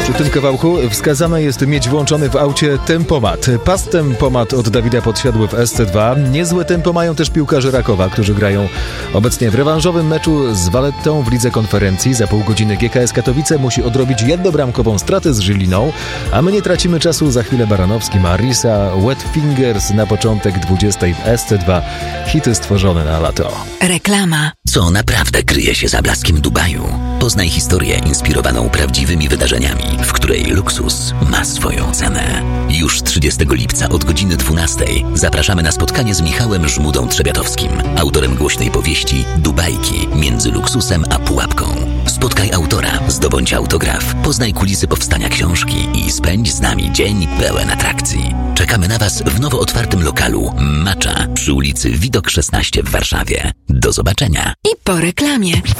Przy tym kawałku wskazane jest mieć włączony w aucie tempomat. Pas tempomat od Dawida Podsiadły w SC2. Niezłe tempo mają też piłkarze Rakowa, którzy grają obecnie w rewanżowym meczu z Valettą w Lidze Konferencji. Za pół godziny GKS Katowice musi odrobić jednobramkową stratę z Żyliną, a my nie tracimy czasu. Za chwilę Baranowski, Marisa, Wet Fingers na początek 20 w SC2. Hity stworzone na lato. Reklama. Co naprawdę kryje się za blaskiem Dubaju? Poznaj historię inspirowaną prawdziwymi wydarzeniami, w której luksus ma swoją cenę. Już 30 lipca od godziny 12 zapraszamy na spotkanie z Michałem Żmudą-Trzebiatowskim, autorem głośnej powieści Dubajki między luksusem a pułapką. Spotkaj autora, zdobądź autograf, poznaj kulisy powstania książki i spędź z nami dzień pełen atrakcji. Czekamy na Was w nowo otwartym lokalu Macza przy ulicy Widok 16 w Warszawie. Do zobaczenia. I po reklamie.